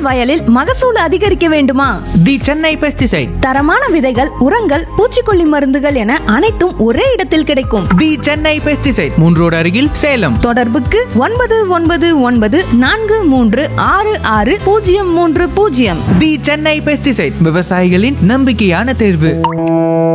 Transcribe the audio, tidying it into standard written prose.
வயலில் மகசூல் அதிகரிக்க வேண்டுமா? தி சென்னை பெஸ்டிசைட். தரமான விதைகள், உரங்கள், பூச்சிக்கொல்லி மருந்துகள் என அனைத்தும் ஒரே இடத்தில் கிடைக்கும். தி சென்னை பெஸ்டிசைட், மூன்று ரோடு அருகில், சேலம். தொடர்புக்கு 9994666030. தி சென்னை பெஸ்டிசைட், விவசாயிகளின் நம்பிக்கையான தேர்வு.